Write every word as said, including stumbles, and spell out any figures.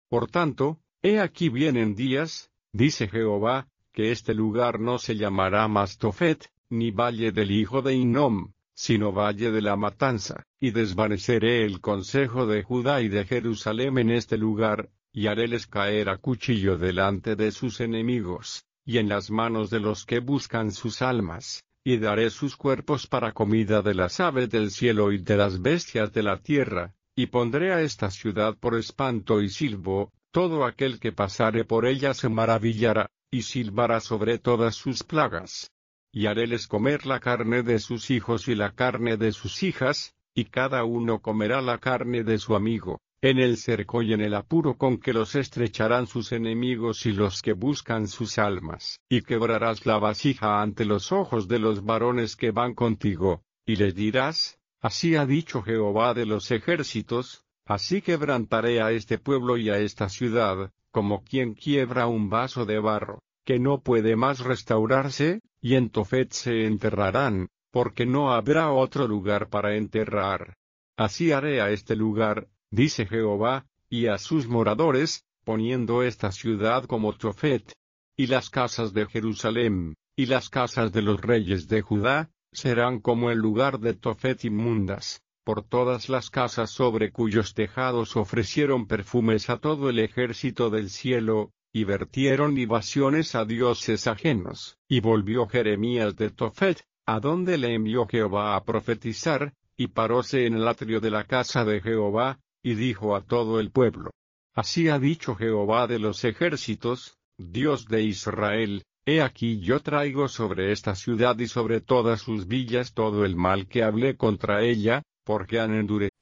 Por tanto, he aquí vienen días, dice Jehová, que este lugar no se llamará más Tofet, ni valle del hijo de Hinnom, sino valle de la matanza, y desvaneceré el consejo de Judá y de Jerusalén en este lugar, y haréles caer a cuchillo delante de sus enemigos, y en las manos de los que buscan sus almas, y daré sus cuerpos para comida de las aves del cielo y de las bestias de la tierra, y pondré a esta ciudad por espanto y silbo, todo aquel que pasare por ella se maravillará, y silbará sobre todas sus plagas. Y haréles comer la carne de sus hijos y la carne de sus hijas, y cada uno comerá la carne de su amigo, en el cerco y en el apuro con que los estrecharán sus enemigos y los que buscan sus almas. Y quebrarás la vasija ante los ojos de los varones que van contigo, y les dirás, así ha dicho Jehová de los ejércitos, así quebrantaré a este pueblo y a esta ciudad, como quien quiebra un vaso de barro, que no puede más restaurarse, y en Tofet se enterrarán, porque no habrá otro lugar para enterrar. Así haré a este lugar, dice Jehová, y a sus moradores, poniendo esta ciudad como Tofet. Y las casas de Jerusalén, y las casas de los reyes de Judá, serán como el lugar de Tofet inmundas, por todas las casas sobre cuyos tejados ofrecieron perfumes a todo el ejército del cielo, y vertieron libaciones a dioses ajenos. Y volvió Jeremías de Tofet, a donde le envió Jehová a profetizar, y paróse en el atrio de la casa de Jehová, y dijo a todo el pueblo: Así ha dicho Jehová de los ejércitos, Dios de Israel, he aquí yo traigo sobre esta ciudad y sobre todas sus villas todo el mal que hablé contra ella, porque han endurecido